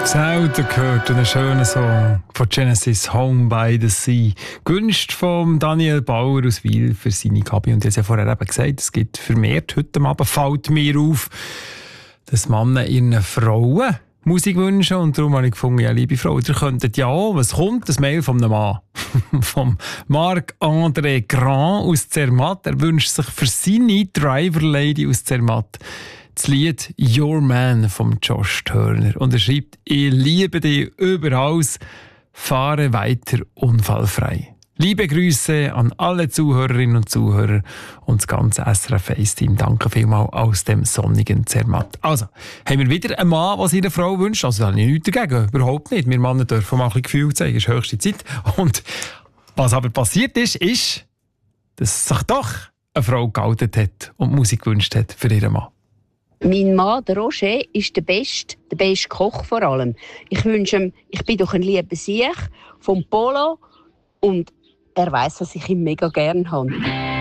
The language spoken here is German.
Selten gehört einen schönen Song von Genesis, «Home by the Sea». Gewünscht von Daniel Bauer aus Wil für seine Gabi. Und ich habe ja vorher eben gesagt, es gibt vermehrt heute Abend, fällt mir auf, dass Männer ihren Frauen Musik wünschen. Und darum habe ich gefunden, ja, liebe Frau, ihr könntet ja auch, was kommt? Das Mail von einem Mann. Vom Marc-André Grand aus Zermatt. Er wünscht sich für seine Driver Lady aus Zermatt das Lied «Your Man» von Josh Turner. Und er schreibt: «Ich liebe dich über alles, fahre weiter unfallfrei». Liebe Grüße an alle Zuhörerinnen und Zuhörer und das ganze SRF-Team. Danke vielmals aus dem sonnigen Zermatt. Also, haben wir wieder einen Mann, der seine Frau wünscht? Also, da habe ich nichts dagegen. Überhaupt nicht. Wir Männer dürfen mal ein bisschen Gefühl zeigen. Es ist höchste Zeit. Und was aber passiert ist, dass sich doch eine Frau geoutet hat und Musik gewünscht hat für ihren Mann. Mein Mann, der Roger, ist der beste Koch vor allem. Ich wünsche ihm, ich bin doch ein lieber Sieg vom Polo und er weiss, dass ich ihn mega gerne habe.